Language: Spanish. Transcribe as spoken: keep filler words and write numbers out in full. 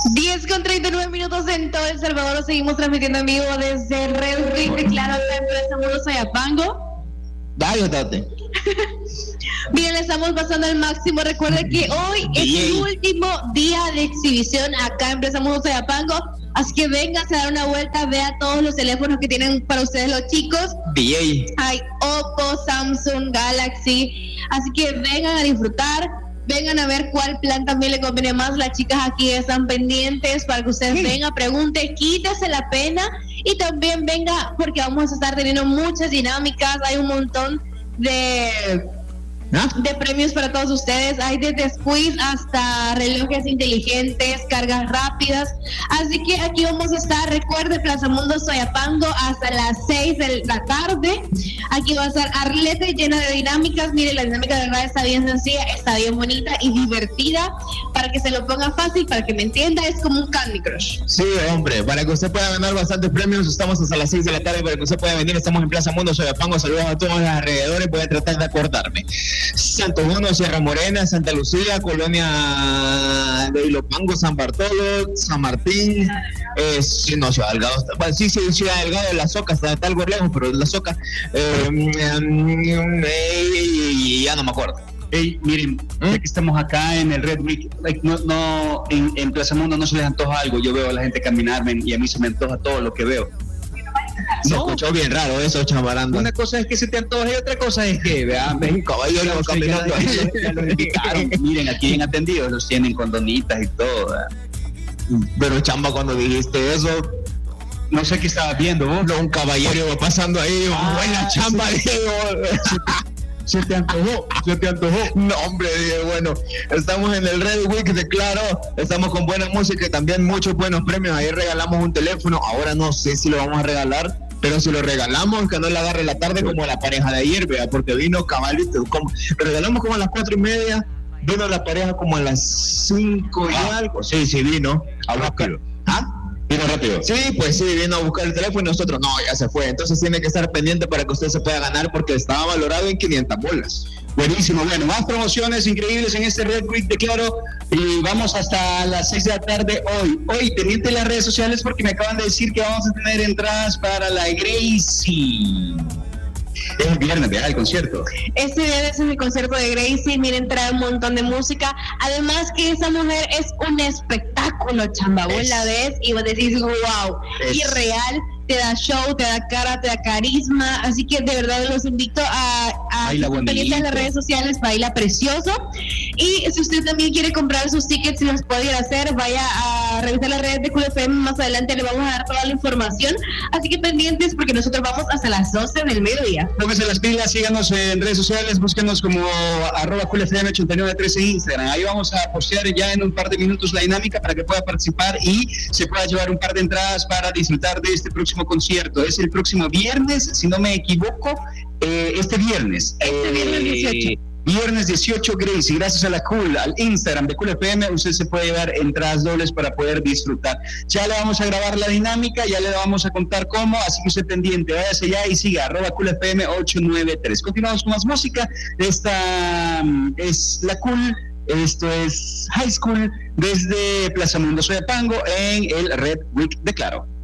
diez con treinta y nueve minutos en todo El Salvador. Lo seguimos transmitiendo en vivo desde Red Week de Claro, la empresa Mundo Soyapango. Dale, date. Bien, le estamos pasando al máximo. Recuerde que hoy es el último día de exhibición acá en Presa Mundo Soyapango. Así que véngase a dar una vuelta, vea todos los teléfonos que tienen para ustedes los chicos. D J. Hay Oppo, Samsung, Galaxy. Así que vengan a disfrutar. Vengan a ver cuál plan también le conviene más. Las chicas aquí están pendientes para que ustedes sí. vengan, pregunten, quítese la pena y también venga porque vamos a estar teniendo muchas dinámicas. Hay un montón de, ¿Ah? de premios para todos ustedes. Hay desde squeeze hasta relojes inteligentes, cargas rápidas. Así que aquí vamos a estar. Recuerde, Plaza Mundo Soyapango hasta las seis de la tarde. Aquí va a estar Arleta llena de dinámicas. Mire, la dinámica de verdad está bien sencilla, está bien bonita y divertida. Para que se lo ponga fácil, para que me entienda, es como un Candy Crush. Sí, hombre, para que usted pueda ganar bastantes premios. Estamos hasta las seis de la tarde para que usted pueda venir. Estamos en Plaza Mundo Soyapango. Saludos a todos los alrededores. Voy a tratar de acordarme. Santo Domingo, Sierra Morena, Santa Lucía, Colonia de Ilopango, San Bartolo, San Martín, eh, sí, no, Ciudad Delgado, bueno, sí, sí, Ciudad Delgado, La Soca, está, está algo lejos, pero La Soca, eh, eh, ya no me acuerdo. Hey, miren, ¿Mm? ya que estamos acá en el Red Week, like, no, no, en, en Plaza Mundo no se les antoja algo. Yo veo a la gente caminar y a mí se me antoja todo lo que veo. Se no. escuchó bien raro eso, chamarando. Una cosa es que se te antoja y otra cosa es que, vean, ven un caballero no, caminando. Ya, ya los invitaron. Miren, aquí bien atendidos, los tienen con donitas y todo. ¿Verdad? Pero chamba, cuando dijiste eso, no sé qué estabas viendo vos. No, un caballero va pasando ahí, ah, buena chamba, sí. Diego. Se te antojó, se te antojó. No, hombre, bueno, estamos en el Red Week de Claro, estamos con buena música y también muchos buenos premios. Ahí regalamos un teléfono, ahora no sé si lo vamos a regalar, pero si lo regalamos, que no le agarre la tarde como la pareja de ayer, vea, porque vino cabalito, como, lo regalamos como a las cuatro y media, vino la pareja como a las cinco ah, y algo. Sí, sí, vino a buscar. ¿Ah? Vino rápido. Sí, pues sí, vino a buscar el teléfono y nosotros, no, ya se fue. Entonces tiene que estar pendiente para que usted se pueda ganar porque estaba valorado en quinientas bolas. Buenísimo, bueno, más promociones increíbles en este Red Week de Claro y vamos hasta las seis de la tarde hoy. Hoy, pendiente en las redes sociales porque me acaban de decir que vamos a tener entradas para la Gracie. Es el viernes, ¿verdad? El concierto. Este viernes es el concierto de Gracie. Miren, trae un montón de música. Además que esa mujer es un espectáculo, chamba. Vos la ves y vos decís, wow, es. Y real. Te da show, te da cara, te da carisma, así que de verdad los invito a, a estar pendientes en las redes sociales, baila precioso. Y si usted también quiere comprar sus tickets y los puede ir a hacer, vaya a revisar las redes de Cool F M, más adelante le vamos a dar toda la información, así que pendientes porque nosotros vamos hasta las doce del mediodía. Pónganse las pilas, síganos en redes sociales, búsquenos como arroba Cool F M ochenta y nueve trece en Instagram, ahí vamos a postear ya en un par de minutos la dinámica para que pueda participar y se pueda llevar un par de entradas para disfrutar de este próximo concierto. Es el próximo viernes, si no me equivoco, eh, este viernes. Este viernes dieciocho. Eh, viernes dieciocho, Gracie, gracias a la Cool, al Instagram de Cool F M, usted se puede llevar entradas dobles para poder disfrutar. Ya le vamos a grabar la dinámica, ya le vamos a contar cómo, así que usted pendiente, váyase ya y siga, arroba Cool F M ochocientos noventa y tres. Continuamos con más música. Esta um, es la Cool. Esto es High School desde Plaza Mundo Soyapango en el Red Week de Claro.